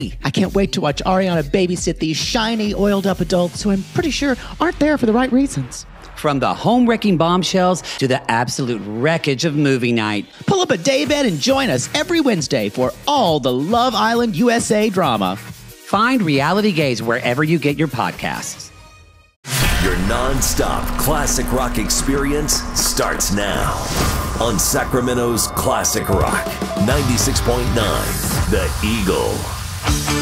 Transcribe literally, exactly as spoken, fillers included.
I can't wait to watch Ariana babysit these shiny, oiled-up adults who I'm pretty sure aren't there for the right reasons. From the home-wrecking bombshells to the absolute wreckage of movie night. Pull up a daybed and join us every Wednesday for all the Love Island U S A drama. Find Reality Gaze wherever you get your podcasts. Your non-stop classic rock experience starts now on Sacramento's Classic Rock ninety-six point nine, The Eagle.